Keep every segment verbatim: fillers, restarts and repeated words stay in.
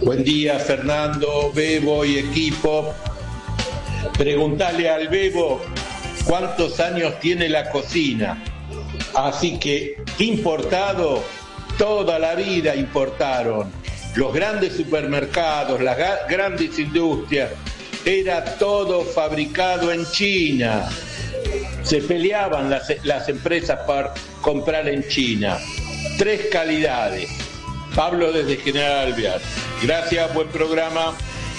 Buen día, Fernando, Bebo y equipo. Preguntale al Bebo cuántos años tiene la cocina. Así que importado, toda la vida importaron. Los grandes supermercados, las ga- grandes industrias, era todo fabricado en China. Se peleaban las, las empresas para comprar en China. Tres calidades. Pablo desde General Alvear. Gracias, buen programa.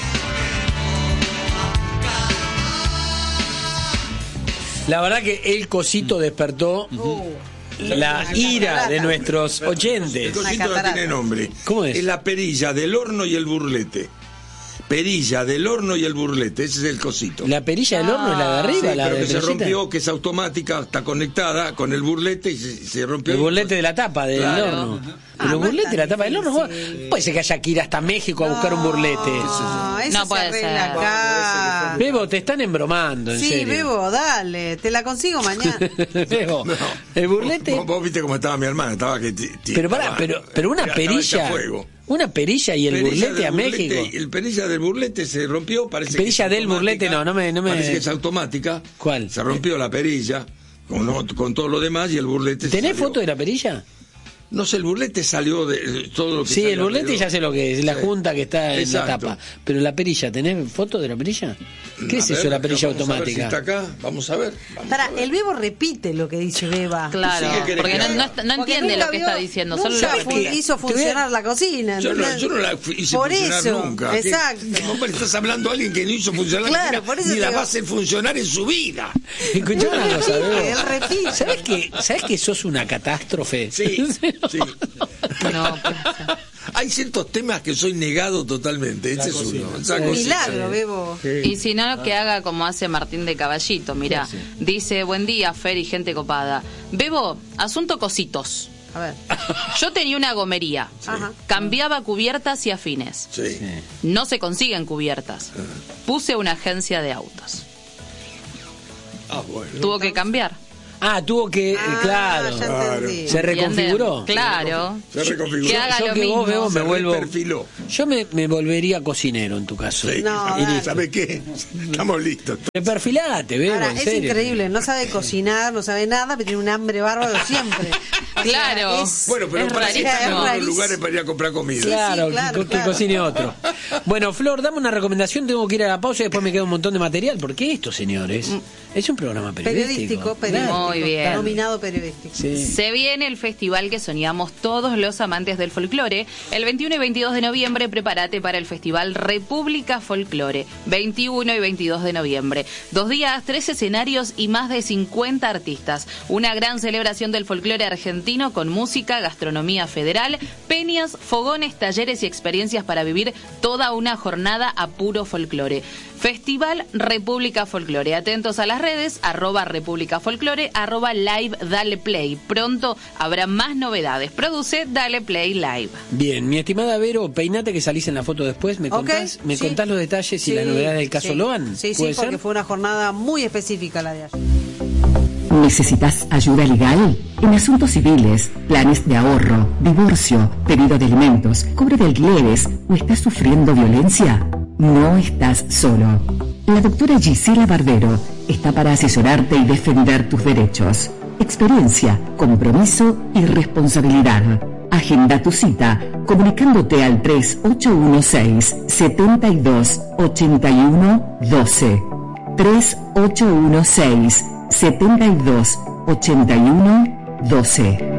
La verdad que el cosito despertó uh, la ira de nuestros oyentes. El cosito no tiene nombre. ¿Cómo es? Es la perilla del horno y el burlete. Perilla del horno y el burlete, ese es el cosito. La perilla del horno es la de arriba, sí, la pero de que se perillita. rompió, que es automática, está conectada con el burlete y se, se rompió. El burlete de la tapa del Claro. horno. Ah, Pero no el burlete es de la tan tapa del horno, difícil. puede ser que haya que ir hasta México a buscar un burlete. No, eso No se puede arregla ser. acá. Bebo, te están embromando, en Sí, serio. Bebo, dale, te la consigo mañana. Bebo, No. el burlete... Vos, vos viste cómo estaba mi hermana, estaba que... ti- ti- Pero pará, estaba- pero, pero una estaba hecha perilla, fuego. una perilla y el Perilla burlete del a burlete, México. El perilla del burlete se rompió, parece Perilla que es del burlete, automática. no, no me- no me- Parece que es automática. ¿Cuál? Se rompió la perilla, con, no- con todo lo demás, y el burlete se ¿Tenés salió. foto de la perilla? No sé, el burlete salió de de todo lo que Sí, sale el burlete alrededor. ya sé lo que es, la Sí. junta que está en Exacto. la tapa. Pero la perilla, ¿tenés foto de la perilla? ¿Qué A es ver, eso, la perilla vamos a ver automática? si está acá, vamos a ver. Vamos Para, a ver. el Bebo repite lo que dice Beba. Claro, Sí, ¿qué querés porque que no, haga? no, está- no Porque entiende nunca lo que vio- está diciendo, solo nunca lo fu- repite. hizo funcionar la cocina. Yo no, ¿entendés? yo no la hice Por funcionar eso, nunca. exacto. ¿Qué- ¿Cómo le estás hablando a alguien que no hizo funcionar Claro, la cocina? por eso Ni te la digo. va a hacer funcionar en su vida? Escuchá una cosa, Él Bebo. repite. ¿Sabés que, ¿Sabés que sos una catástrofe? Sí, sí. No, puede ser. Hay ciertos temas que soy negado totalmente. Ese es uno. Esa Un cocina. milagro, Bebo. Y si no, que haga como hace Martín de Caballito, mirá. Dice, buen día, Fer y gente copada. Bebo, asunto cositos. A ver. Yo tenía una gomería. Ajá. Cambiaba cubiertas y afines. Sí. No se consiguen cubiertas. Puse una agencia de autos. Ah, bueno. Tuvo que cambiar. Ah, tuvo que, eh, Ah, claro. ya entendí. Se reconfiguró. ¿Entienden? Claro. Se reconfiguró. Que haga Yo lo que mismo. vos, Bebo, me Se vuelvo... reperfiló. Yo me, me volvería cocinero en tu caso. Sí. No, Y dale. listo. ¿Sabe qué? Estamos listos. Te perfilate, Bebo, Ahora, en es serio. increíble, no sabe cocinar, no sabe nada, pero tiene un hambre bárbaro siempre. O sea, Claro. es- Bueno, pero Es para eso rarísimo. están en Es otros rarísimo. lugares para ir a comprar comida. Sí, Claro, sí, claro, que, que claro. cocine otro. Bueno, Flor, dame una recomendación. Tengo que ir a la pausa y después me queda un montón de material. ¿Por qué esto, señores? Es un programa periodístico. Periodístico, periodístico. Muy bien. Nominado periodístico. Sí. Se viene el festival que soñamos todos los amantes del folclore. El veintiuno y veintidós de noviembre, prepárate para el festival República Folclore. veintiuno y veintidós de noviembre. Dos días, tres escenarios y más de cincuenta artistas. Una gran celebración del folclore argentino con música, gastronomía federal, peñas, fogones, talleres y experiencias para vivir toda una jornada a puro folclore. Festival República Folclore. Atentos a las redes, arroba República Folclore, arroba live Dale Play. Pronto habrá más novedades. Produce Dale Play Live. Bien, mi estimada Vero, peinate que salís en la foto después. ¿Me Ok, contás, ¿me sí. contás los detalles y Sí, las novedades del caso sí. Loan? Sí, sí, ¿Puede porque ser? fue una jornada muy específica la de ayer. ¿Necesitas ayuda legal? En asuntos civiles, planes de ahorro, divorcio, pedido de alimentos, cobro de alquileres o estás sufriendo violencia, no estás solo. La doctora Gisela Barbero está para asesorarte y defender tus derechos. Experiencia, compromiso y responsabilidad. Agenda tu cita comunicándote al tres ocho uno seis, siete dos, ocho uno uno dos. tres ocho uno seis, siete dos, ocho uno uno dos.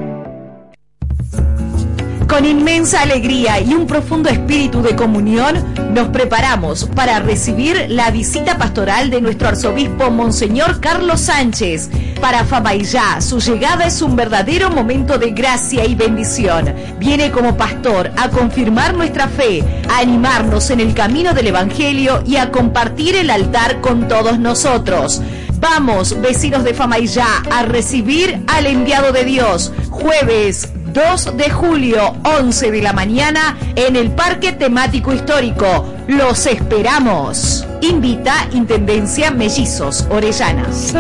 Con inmensa alegría y un profundo espíritu de comunión, nos preparamos para recibir la visita pastoral de nuestro arzobispo Monseñor Carlos Sánchez. Para Famaillá, su llegada es un verdadero momento de gracia y bendición. Viene como pastor a confirmar nuestra fe, a animarnos en el camino del Evangelio y a compartir el altar con todos nosotros. Vamos, vecinos de Famaillá, a recibir al enviado de Dios. Jueves dos de julio, once de la mañana, en el Parque Temático Histórico. Los esperamos. Invita Intendencia Mellizos, Orellanas.